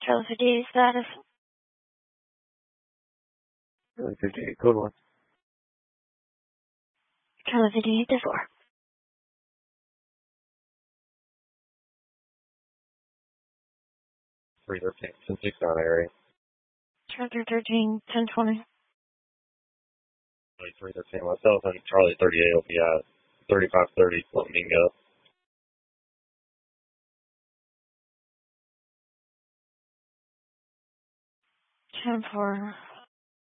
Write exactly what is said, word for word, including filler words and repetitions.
Charlie fifty-eight status. Charlie fifty-eight, code one. Charlie fifty-eight to four. three thirteen, ten six on area. Charlie thirteen, ten twenty. three thirteen, myself and Charlie thirty-eight will be at thirty-five thirty, Flamingo. ten four.